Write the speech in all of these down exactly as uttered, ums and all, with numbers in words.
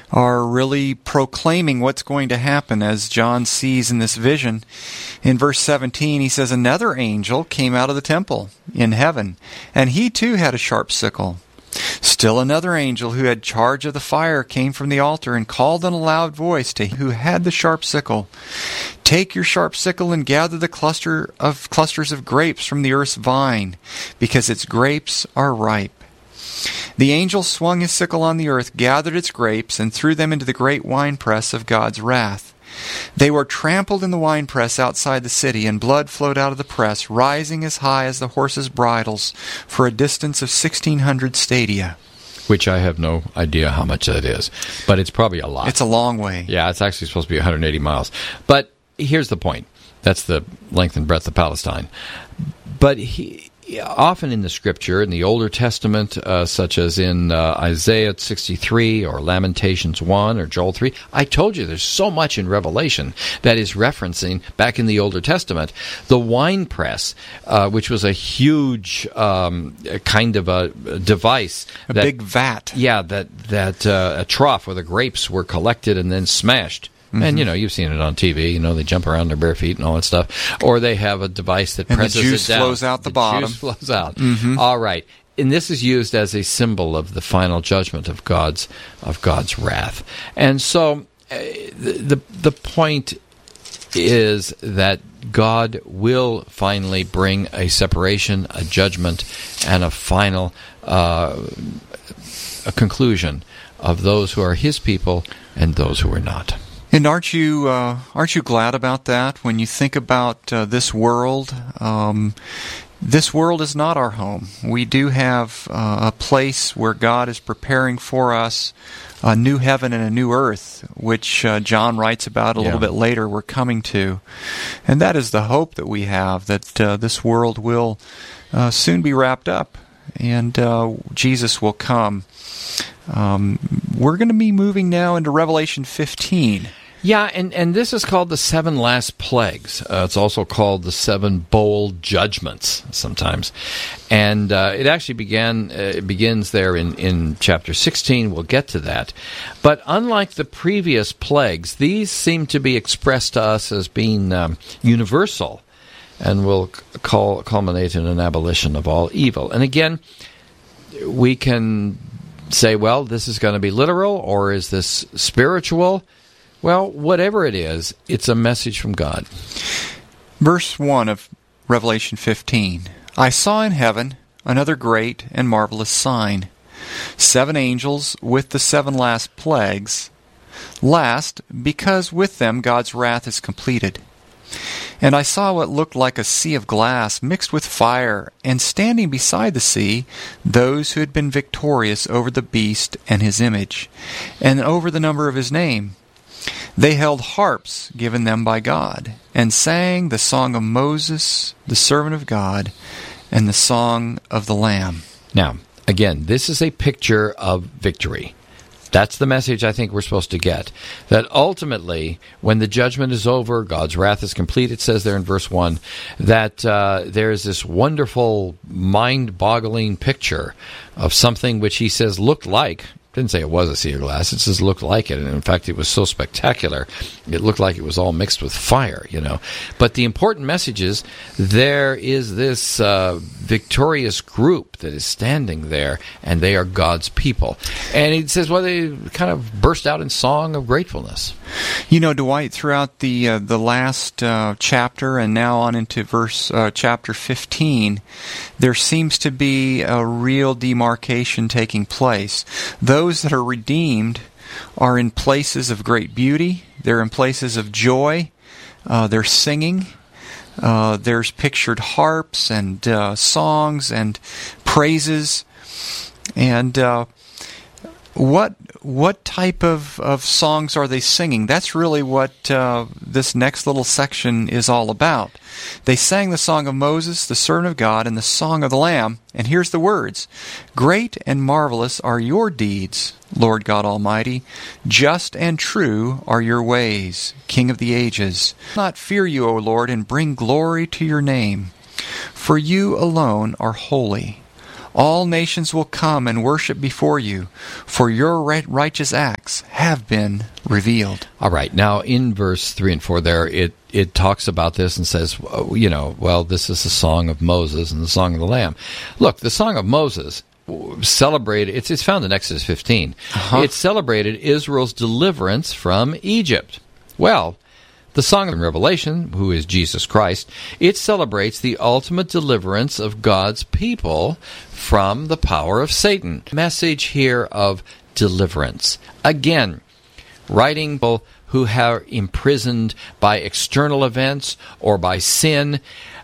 are really proclaiming what's going to happen as John sees in this vision. In verse seventeen, he says, "Another angel came out of the temple in heaven, and he too had a sharp sickle. Still another angel who had charge of the fire came from the altar and called in a loud voice to him who had the sharp sickle, 'Take your sharp sickle and gather the cluster of clusters of grapes from the earth's vine, because its grapes are ripe.' The angel swung his sickle on the earth, gathered its grapes, and threw them into the great winepress of God's wrath. They were trampled in the winepress outside the city, and blood flowed out of the press, rising as high as the horses' bridles, for a distance of sixteen hundred stadia." Which I have no idea how much that is, but it's probably a lot. It's a long way. Yeah, it's actually supposed to be one hundred eighty miles. But here's the point. That's the length and breadth of Palestine. But he... often in the Scripture, in the Older Testament, uh, such as in uh, Isaiah sixty-three or Lamentations one or Joel three, I told you there's so much in Revelation that is referencing, back in the Older Testament, the winepress, uh, which was a huge um, kind of a device. A that, big vat. Yeah, that, that uh, a trough where the grapes were collected and then smashed. Mm-hmm. And, you know, you've seen it on T V. You know, they jump around their bare feet and all that stuff. Or they have a device that and presses it down. And the juice flows out the, the bottom. juice flows out. Mm-hmm. All right. And this is used as a symbol of the final judgment of God's of God's wrath. And so uh, the, the the point is that God will finally bring a separation, a judgment, and a final uh, a conclusion of those who are His people and those who are not. And aren't you uh, aren't you glad about that? When you think about uh, this world, um, this world is not our home. We do have uh, a place where God is preparing for us a new heaven and a new earth, which uh, John writes about a yeah. little bit later. We're coming to, and that is the hope that we have, that uh, this world will uh, soon be wrapped up, and uh, Jesus will come. Um, we're going to be moving now into Revelation fifteen. Yeah, and, and this is called the seven last plagues. Uh, it's also called the seven bowl judgments sometimes. And uh, it actually began uh, it begins there in, in chapter sixteen. We'll get to that. But unlike the previous plagues, these seem to be expressed to us as being um, universal and will call, culminate in an abolition of all evil. And again, we can say, well, this is going to be literal, or is this spiritual? Well, whatever it is, it's a message from God. Verse one of Revelation fifteen. "I saw in heaven another great and marvelous sign, seven angels with the seven last plagues, last, because with them God's wrath is completed. And I saw what looked like a sea of glass mixed with fire, and standing beside the sea, those who had been victorious over the beast and his image, and over the number of his name. They held harps given them by God, and sang the song of Moses, the servant of God, and the song of the Lamb." Now, again, this is a picture of victory. That's the message I think we're supposed to get. That ultimately, when the judgment is over, God's wrath is complete, it says there in verse one, that uh, there is this wonderful, mind-boggling picture of something which he says looked like, didn't say it was a sea of glass, it says looked like it, and in fact it was so spectacular, it looked like it was all mixed with fire, you know. But the important message is, there is this uh, victorious group that is standing there, and they are God's people. And he says, well, they kind of burst out in song of gratefulness. You know, Dwight, throughout the uh, the last uh, chapter and now on into verse uh, chapter fifteen, there seems to be a real demarcation taking place. Those that are redeemed are in places of great beauty. They're in places of joy. Uh, they're singing. Uh, there's pictured harps and uh, songs and praises. And uh, what what type of, of songs are they singing? That's really what uh, this next little section is all about. They sang the song of Moses, the servant of God, and the song of the Lamb. And here's the words. "Great and marvelous are your deeds, Lord God Almighty. Just and true are your ways, King of the ages. Not fear you, O Lord, and bring glory to your name. For you alone are holy. All nations will come and worship before you, for your right- righteous acts have been revealed. All right. Now, in verse three and four there, it, it talks about this and says, you know, well, this is the song of Moses and the song of the Lamb. Look, the song of Moses celebrated, it's, it's found in Exodus fifteen. Uh-huh. It celebrated Israel's deliverance from Egypt. Well, the Song of Revelation, who is Jesus Christ, it celebrates the ultimate deliverance of God's people from the power of Satan. Message here of deliverance. Again, writing people who are imprisoned by external events or by sin,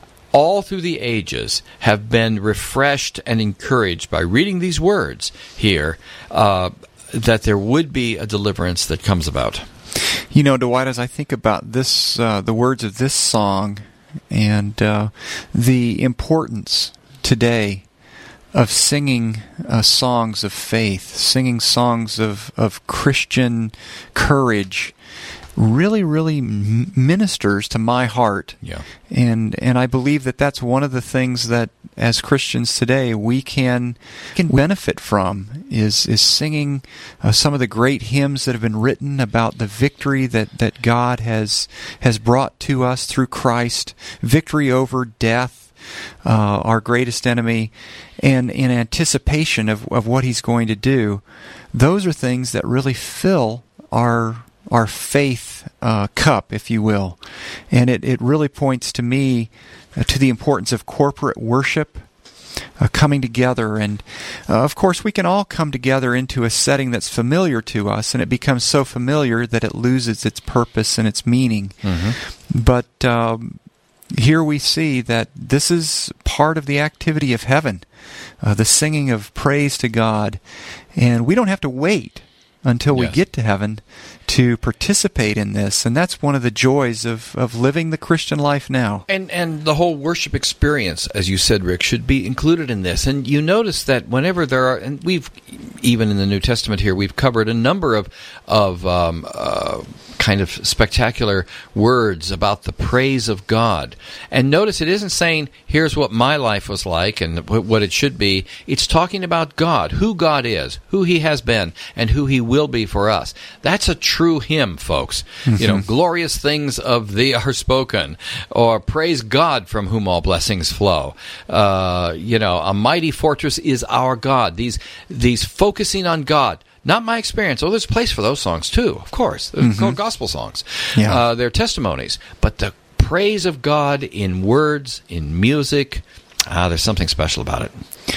all through the ages have been refreshed and encouraged by reading these words here, uh, that there would be a deliverance that comes about. You know, Dwight, as I think about this, uh, the words of this song and uh, the importance today of singing uh, songs of faith, singing songs of, of Christian courage, really, really ministers to my heart. Yeah. And and I believe that that's one of the things that, as Christians today, we can can benefit from, is is singing uh, some of the great hymns that have been written about the victory that, that God has has brought to us through Christ, victory over death, uh, our greatest enemy, and in anticipation of, of what He's going to do. Those are things that really fill our our faith uh, cup, if you will. And it, it really points to me uh, to the importance of corporate worship, uh, coming together. And, uh, of course, we can all come together into a setting that's familiar to us, and it becomes so familiar that it loses its purpose and its meaning. Mm-hmm. But um, here we see that this is part of the activity of heaven, uh, the singing of praise to God. And we don't have to wait until we yes. get to heaven to participate in this. And that's one of the joys of, of living the Christian life now. And and the whole worship experience, as you said, Rick, should be included in this. And you notice that whenever there are, and we've, even in the New Testament here, we've covered a number of, of um, uh, kind of spectacular words about the praise of God. And notice it isn't saying, here's what my life was like and what it should be. It's talking about God, who God is, who He has been, and who He will be for us. That's a true hymn, folks. Mm-hmm. You know, glorious things of Thee are spoken, or praise God from whom all blessings flow. Uh, you know, a mighty fortress is our God. These, these focusing on God. Not my experience. Oh, there's a place for those songs, too, of course. They're mm-hmm. called gospel songs. Yeah. Uh, they're testimonies. But the praise of God in words, in music, ah, there's something special about it.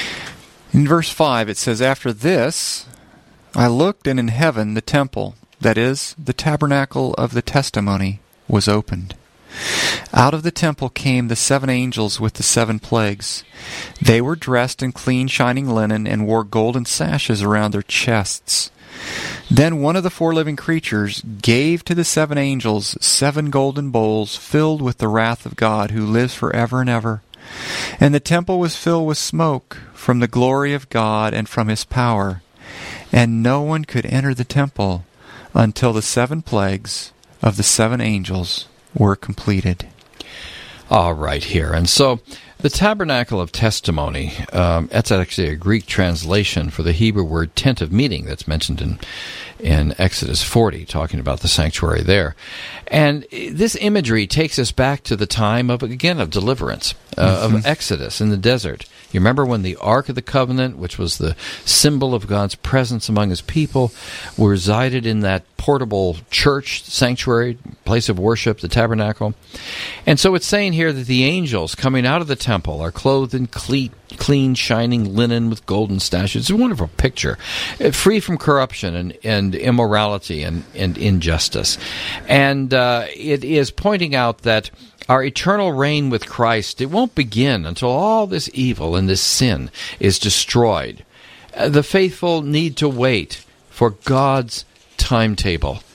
In verse five, it says, "After this, I looked, and in heaven the temple, that is, the tabernacle of the testimony, was opened. Out of the temple came the seven angels with the seven plagues. They were dressed in clean, shining linen and wore golden sashes around their chests. Then one of the four living creatures gave to the seven angels seven golden bowls filled with the wrath of God, who lives forever and ever. And the temple was filled with smoke from the glory of God and from His power. And no one could enter the temple until the seven plagues of the seven angels were completed." All right, here. And so the tabernacle of testimony, um, that's actually a Greek translation for the Hebrew word tent of meeting that's mentioned in in Exodus forty, talking about the sanctuary there. And this imagery takes us back to the time of, again, of deliverance, uh, mm-hmm. of Exodus in the desert. You remember when the Ark of the Covenant, which was the symbol of God's presence among His people, resided in that portable church, sanctuary, place of worship, the tabernacle. And so it's saying here that the angels coming out of the temple are clothed in clean, clean shining linen with golden sashes. It's a wonderful picture, free from corruption and, and immorality and, and injustice. And uh, it is pointing out that our eternal reign with Christ, it won't begin until all this evil and this sin is destroyed. Uh, the faithful need to wait for God's timetable,